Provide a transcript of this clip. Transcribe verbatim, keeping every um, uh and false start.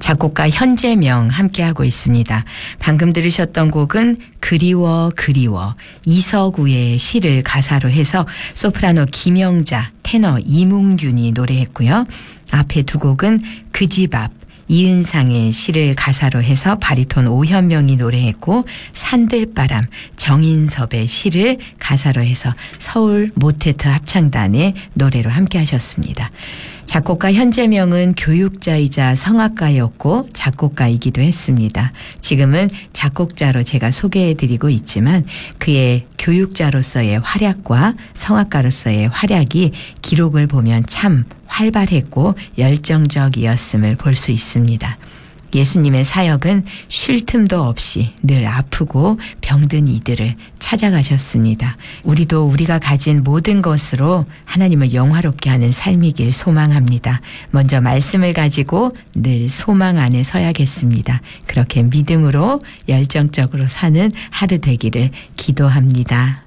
작곡가 현재명 함께하고 있습니다. 방금 들으셨던 곡은 그리워 그리워 이서구의 시를 가사로 해서 소프라노 김영자, 테너 이문균이 노래했고요. 앞에 두 곡은 그 집 앞 이은상의 시를 가사로 해서 바리톤 오현명이 노래했고 산들바람 정인섭의 시를 가사로 해서 서울 모테트 합창단의 노래로 함께 하셨습니다. 작곡가 현재명은 교육자이자 성악가였고 작곡가이기도 했습니다. 지금은 작곡자로 제가 소개해드리고 있지만 그의 교육자로서의 활약과 성악가로서의 활약이 기록을 보면 참 활발했고 열정적이었음을 볼 수 있습니다. 예수님의 사역은 쉴 틈도 없이 늘 아프고 병든 이들을 찾아가셨습니다. 우리도 우리가 가진 모든 것으로 하나님을 영화롭게 하는 삶이길 소망합니다. 먼저 말씀을 가지고 늘 소망 안에 서야겠습니다. 그렇게 믿음으로 열정적으로 사는 하루 되기를 기도합니다.